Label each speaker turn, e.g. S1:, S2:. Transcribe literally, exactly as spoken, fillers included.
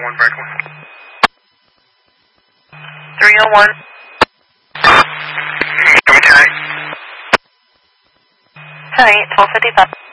S1: one branch one.
S2: three oh one.
S1: Coming tonight.
S2: Tonight, twelve fifty-five.